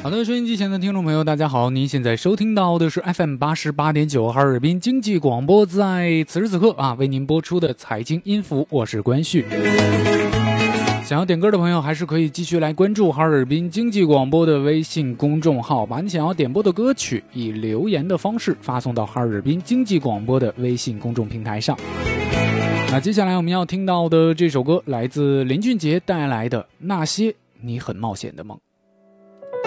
好的，收音机前的听众朋友大家好，您现在收听到的是 FM 88.9哈尔滨经济广播，在此时此刻为您播出的财经音符，我是关旭。想要点歌的朋友还是可以继续来关注哈尔滨经济广播的微信公众号，把你想要点播的歌曲以留言的方式发送到哈尔滨经济广播的微信公众平台上。那接下来我们要听到的这首歌来自林俊杰带来的《那些你很冒险的梦》。